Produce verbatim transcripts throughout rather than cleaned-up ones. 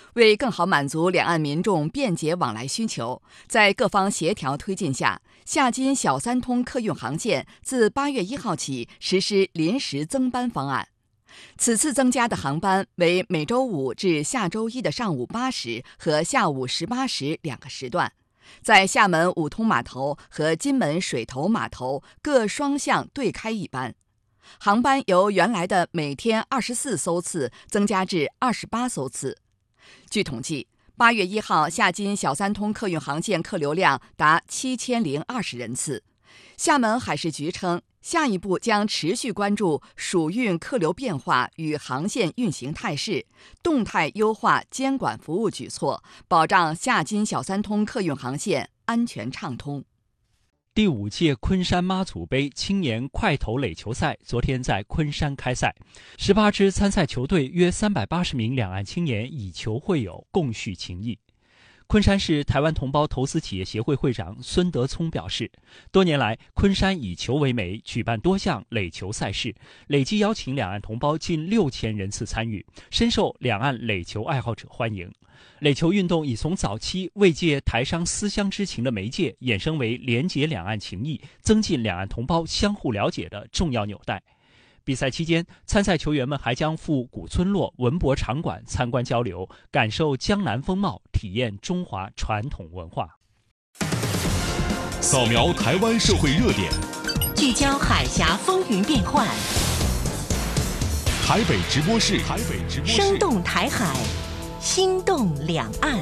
为更好满足两岸民众便捷往来需求，在各方协调推进下，厦金小三通客运航线自八月一号起实施临时增班方案。此次增加的航班为每周五至下周一的上午八时和下午十八时两个时段，在厦门五通码头和金门水头码头各双向对开一班。航班由原来的每天二十四艘次增加至二十八艘次。据统计，八月一号厦金小三通客运航线客流量达七千零二十人次。厦门海事局称，下一步将持续关注属运客流变化与航线运行态势，动态优化监管服务举措，保障厦金小三通客运航线安全畅通。 第五届昆山妈祖杯青年快投垒球赛昨天在昆山开赛，十八支参赛球队约三百八十名两岸青年以球会友，共叙情谊。昆山市台湾同胞投资企业协会会长孙德聪表示，多年来昆山以球为媒，举办多项垒球赛事，累计邀请两岸同胞近六千人次参与，深受两岸垒球爱好者欢迎。垒球运动已从早期慰藉台商思乡之情的媒介，衍生为连结两岸情谊、增进两岸同胞相互了解的重要纽带。比赛期间，参赛球员们还将赴古村落文博场馆参观交流，感受江南风貌，体验中华传统文化。 扫描台湾社会热点， 聚焦海峡风云变幻， 台北直播室，台北直播室， 生动台海，心动两岸。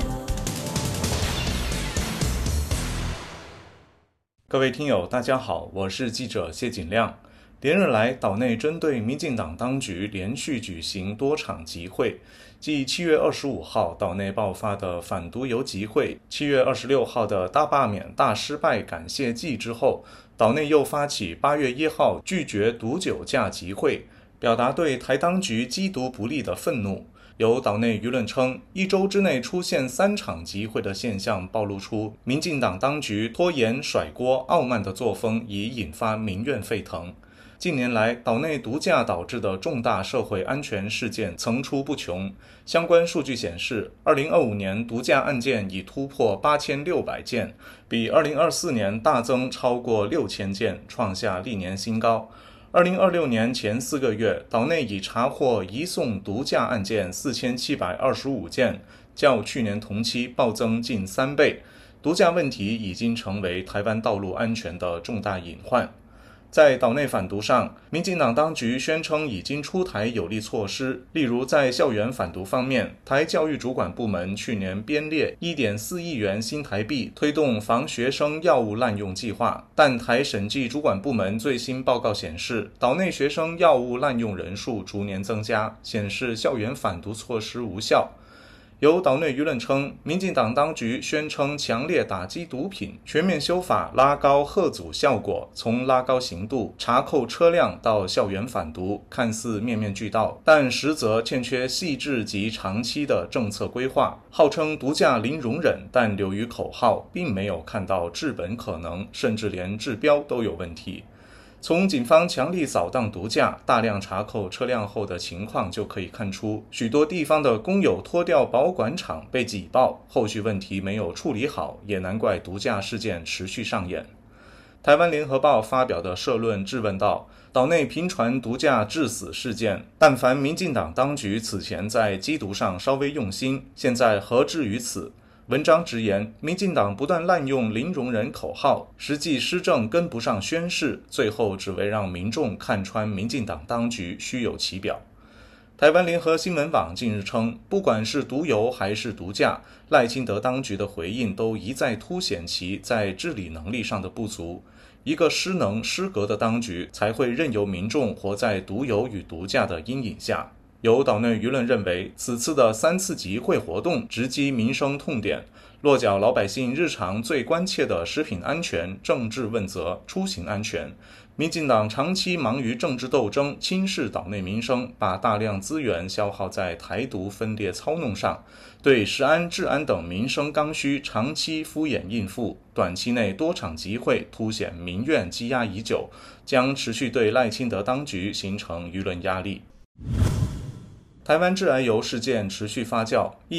各位听友，大家好，我是记者谢景亮。连日来，岛内针对民进党当局连续举行多场集会，继七月二十五号岛内爆发的反毒游集会、七月二十六号的大罢免大失败感谢祭之后，岛内又发起八月一号拒绝毒酒驾集会，表达对台当局缉毒不力的愤怒。有岛内舆论称，一周之内出现三场集会的现象，暴露出民进党当局拖延、甩锅、傲慢的作风，已引发民怨沸腾。近年来，岛内毒驾导致的重大社会安全事件层出不穷。相关数据显示，二零二五年毒驾案件已突破八千六百件，比二零二四年大增超过六千件，创下历年新高。二零二六年前四个月，岛内已查获移送毒驾案件四千七百二十五件，较去年同期暴增近三倍。毒驾问题已经成为台湾道路安全的重大隐患。在岛内反毒上，民进党当局宣称已经出台有力措施，例如在校园反毒方面，台教育主管部门去年编列 一点四亿元新台币推动防学生药物滥用计划，但台审计主管部门最新报告显示，岛内学生药物滥用人数逐年增加，显示校园反毒措施无效。有岛内舆论称，民进党当局宣称强烈打击毒品，全面修法拉高吓阻效果，从拉高刑度、查扣车辆到校园反毒，看似面面俱到，但实则欠缺细致及长期的政策规划。号称毒驾零容忍，但流于口号，并没有看到治本可能，甚至连治标都有问题。从警方强力扫荡毒驾、大量查扣车辆后的情况就可以看出，许多地方的公有拖吊保管厂被挤爆，后续问题没有处理好，也难怪毒驾事件持续上演。台湾联合报发表的社论质问道，岛内频传毒驾致死事件，但凡民进党当局此前在缉毒上稍微用心，现在何至于此？文章直言，民进党不断滥用零容忍口号，实际施政跟不上宣示，最后只为让民众看穿民进党当局虚有其表。台湾联合新闻网近日称，不管是毒油还是毒驾，赖清德当局的回应都一再凸显其在治理能力上的不足。一个失能失格的当局，才会任由民众活在毒油与毒驾的阴影下。有岛内舆论认为，此次的三次集会活动直击民生痛点，落脚老百姓日常最关切的食品安全、政治问责、出行安全。民进党长期忙于政治斗争，轻视岛内民生，把大量资源消耗在台独分裂操弄上，对食安、治安等民生刚需长期敷衍应付，短期内多场集会凸显民怨积压已久，将持续对赖清德当局形成舆论压力。台湾致癌油事件持续发酵，